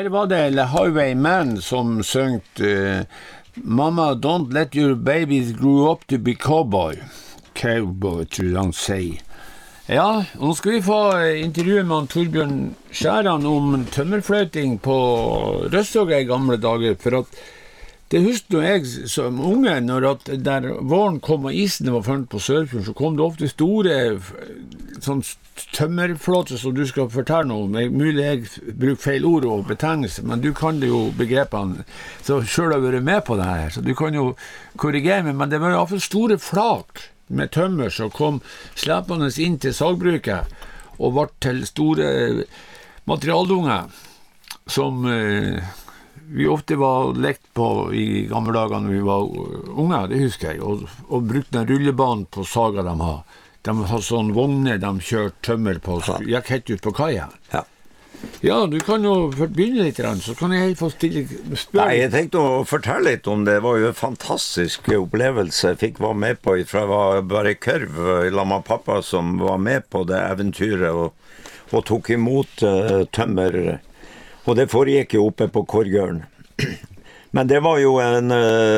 her var det Le Highwayman som søngte Mama, don't let your babies grow up to be cowboy. Cowboy, tror jeg han sier. Ja, nå skal vi få intervjue med Torbjørn Skjæran om tømmerfløyting på Røssåga i gamle dager, for at det husker jeg som unge, når at der våren kom og isen var funnet på Sørfjorden, så kom det ofte store sånn tømmerflåter som du skal fortelle noe om. Mulig jeg bruker feil ord og betegnelse, men du kan det jo begrepene, så selv har vært med på det her, så du kan jo korrigere meg, men det var i hvert fall store flak med tømmer som kom slepende inn til sagbruket og ble til store materialdunger som vi ofte var lekt på i gamle dager når vi var unge, det husker jeg, og brukte den rullebanen på saga de har. De har sånn vogner de kjørte tømmer på, så gikk helt ut på kaia. Ja. Ja, du kan jo begynne litt, så kan jeg få stille spørsmål. Nei, jeg tenkte å fortelle litt om det. Det var jo en fantastisk opplevelse. Jeg fikk være med på, fra jeg var bare kørv, i lag med pappa som var med på det eventyret, og tok imot tømmer. Og det foregikk jo oppe på Korgøren. Men det var jo en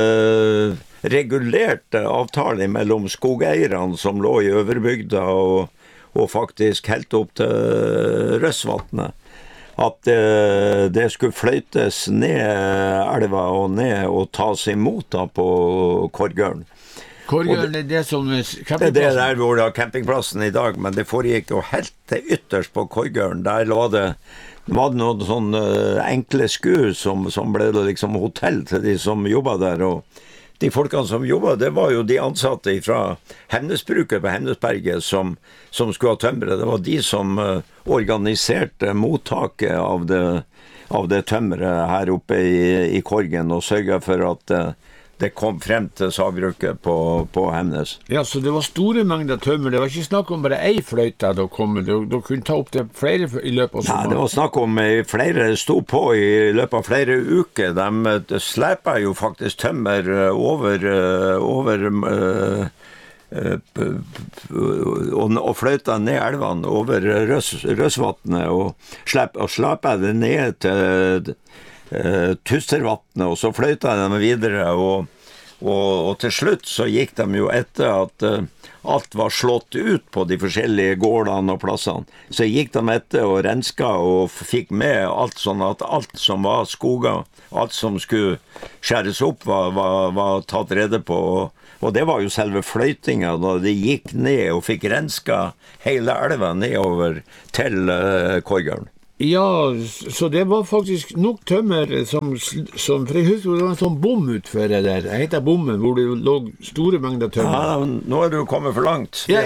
regulert avtale mellom skogeierne som lå i Øverbygda, og faktisk helt opp til Røssvatnet. At det skulle fløytes ned elva og ned og tas imot da på Korgøren. Korgøren er det som campingplassen? Det er der hvor det er campingplassen i dag, men det foregikk jo helt til ytterst på Korgøren. Der var det noen sånne enkle skur som ble liksom hotell til de som jobbet der, og de folkene som jobbet, det var jo de ansatte fra Hemnesbruket på Hemnesberget som skulle ha tømmeret. Det var de som organiserte mottaket av det tømmeret her oppe i Korgen, og sørget for at det kom frem til sagbruket på Hemnes. Ja, så det var store mengder tømmer. Det var ikke snakk om bare ei fløyte da kom. Du kunne ta opp det flere i løpet av sommeren. Nei, det var snakk om flere stod på i løpet av flere uker. De slepet jo faktisk tømmer over og fløyta ned elvene over Røssvatnet, og slepet det ned til Tustervatnet, og så fløyta de videre, og til slutt så gikk de jo etter at alt var slått ut på de forskjellige gårdene og plassene. Så gikk de etter og renska og fikk med alt, sånn at alt som var skoger, alt som skulle skjæres opp var tatt rede på, og det var jo selve fløytinga da de gikk ned og fikk renska hele elva nedover til Korgøren. Ja, så det var faktisk nok tømmer som for jeg husker det var en sånn bom utfor det der. Jeg heter bommen, hvor det lå store mengder tømmer. Ja, nå er du kommet for langt. Vi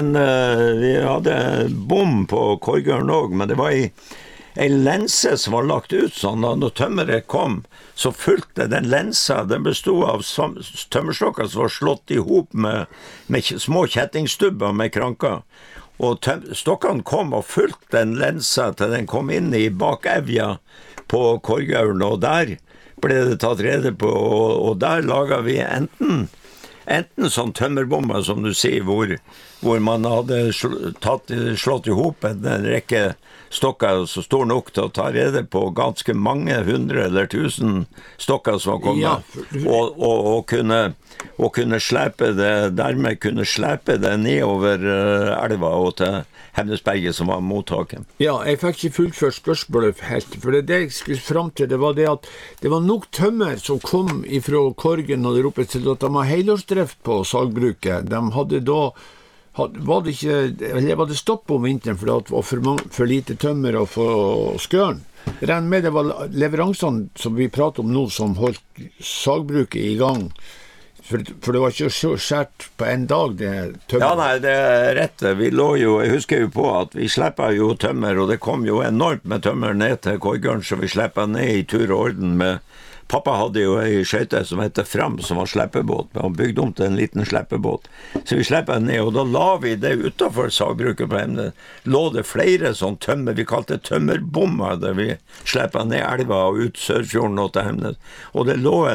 hadde bom på Korgøren også, men det var en lense som var lagt ut sånn, og når tømmeret kom, så fulgte den lensa, den bestod av tømmerstokker som var slått ihop med små kjettingstubber med kranker. Og stokkene kom og fulgte den lensa til den kom inn i bakevja på Korgøren, og der ble det tatt rede på, og der laget vi enten sånn tømmerbomber, som du sier, hvor man hadde slått ihop en rekke stokker så stor nok til å ta rede på ganske mange 100 eller 1000 stokker som var kommet, ja. og kunne slepe det, dermed kunne slepe det nedover elva og til Hemnesberget som var mottaket. Ja, jeg fikk ikke fullført spørsmålet helt, for det jeg skulle frem til, det var det at det var nok tømmer som kom fra Korgen og der oppe til at de har helårsdrift på sagbruket. De hadde da var det stopp om vinteren for at det var for lite tømmer og for skøren. Renn med det var leveransene som vi prater om nå som holdt sagbruket i gang. For det var ikke så skjært på en dag det tømmer. Ja, nei, det er rett. Jeg husker jo på at vi sleppet jo tømmer, og det kom jo enormt med tømmer ned til Korgøren, så vi sleppet ned i tur og orden med. Pappa hadde jo en skøyte som heter Fram, som var sleppebåt, men han bygde om til en liten sleppebåt. Så vi sleppet ned, og da la vi det utenfor sagbruket på Hemnes. Lå det flere sånn tømmer, vi kalte det tømmerbommer, der vi sleppet ned elva og ut Sørfjorden og til Hemnes. Og det lå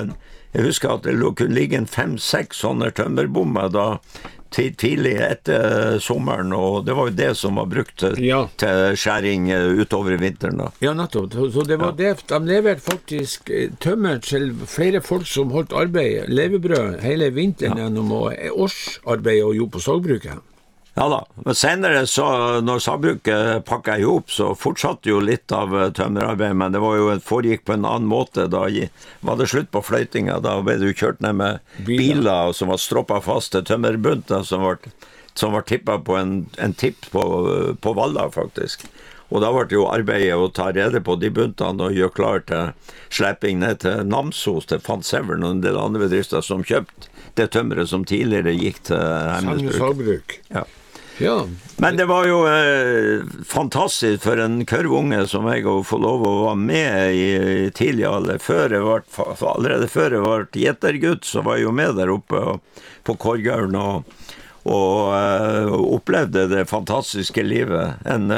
Jeg husker at det kunne ligge en 5-6 sånne tømmerbommer da tidlig etter sommeren, og det var jo det som var brukt til skjæring utover vinteren da. Ja, nettopp. Så det var det. De leverte faktisk tømmer til flere folk som holdt arbeid, levebrød, hele vinteren gjennom årsarbeid og jobb på sagbruket. Ja da, men senere så, når sagbruket pakket ihop, så fortsatte jo litt av tømmerarbeid, men det var jo foregikk på en annen måte. Da var det slutt på fløytinga, da ble du kjørt ned med biler som var stroppet fast til tømmerbunter som var tippet på en tipp på Valla faktisk. Og da var det jo arbeidet å ta rede på de buntene og gjøre klar til slepping ned til Namsos, til Fantsevern og en del andre bedrifter som kjøpte det tømmeret som tidligere gikk til Hemnesbruk. Sagbruk. Ja. Ja. Men det var jo fantastisk for en kørvunge som jeg å få lov å være med i tidlig alder. Allerede før jeg var gjetergutt, så var jeg jo med der oppe på Korgaulen og opplevde det fantastiske livet. En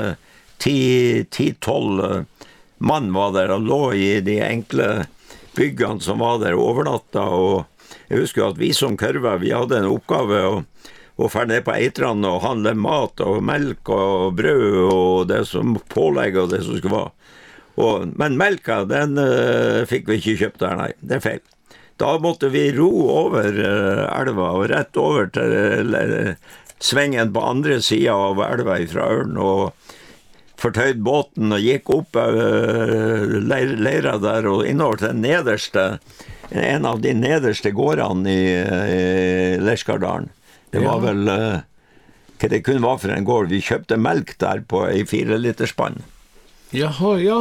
10-12 mann var der og lå i de enkle byggene som var der overnatta, og jeg husker at vi som kørver, vi hadde en oppgave å fære ned på Eitran og handle mat og melk og brød og det som pålegg og det som skulle være. Men melka, den fikk vi ikke kjøpt der, nei, det er feil. Da måtte vi ro over elva og rett over til svengen på andre siden av elva fra Ørn og fortøyd båten og gikk opp leira der og innover til en av de nederste gårdene i Lerskardalen. Det var vel hva det kunne være for en gård. Vi kjøpte melk der på en 4-literspann. Jaha, ja.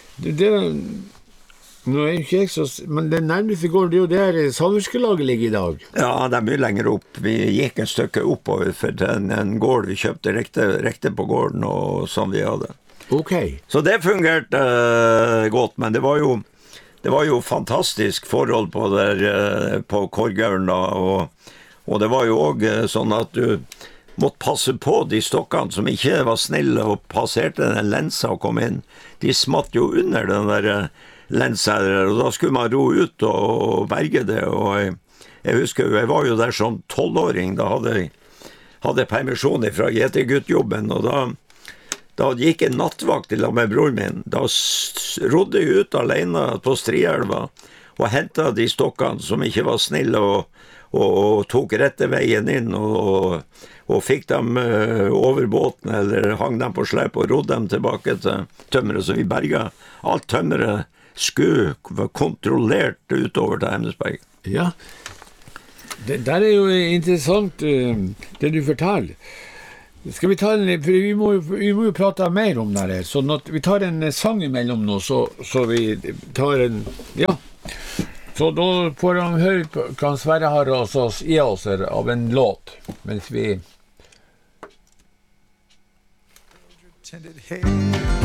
Nå er ikke jeg så... Men den nærmeste gården, det er jo der Salverskelaget ligger i dag. Ja, det er mye lenger opp. Vi gikk et stykke oppover for en gård vi kjøpte rekte på gården og som vi hadde. Ok. Så det fungerte godt, men det var jo fantastisk forhold på Korgaulen da, og det var jo også sånn at du måtte passe på de stokkene som ikke var snille og passerte den lensa og kom inn. De smatt jo under den der lensa der, og da skulle man ro ut og berge det. Og jeg husker, jeg var jo der som 12-åring, da hadde permisjon fra gjeterguttjobben, og da gikk en nattvakt til med broren min. Da rodde jeg ut alene på Strielva og hentet de stokkene som ikke var snille og tok rette veien inn og fikk dem over båten eller hang dem på slep og rodde dem tilbake til tømmeret, så vi berget. Alt tømmeret skulle være kontrollert utover til Hemnesberg. Ja, det der er jo interessant det du forteller. Skal vi ta vi må jo prate mer om det her, sånn at vi tar en sang imellom nå, så vi tar ja. Så da får han høre hva Sverre har i oss av en låt, mens vi...